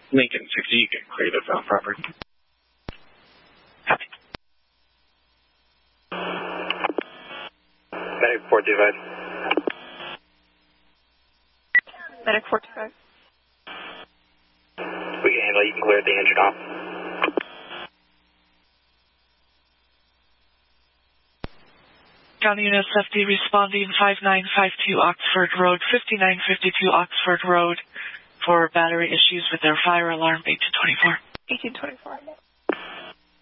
Lincoln 60, you can clear the found property. Copy. Medic 425. Medic 425. We can handle it. You can clear the engine off. County Unit FD responding 5952 Oxford Road, 5952 Oxford Road for battery issues with their fire alarm 1824. 1824.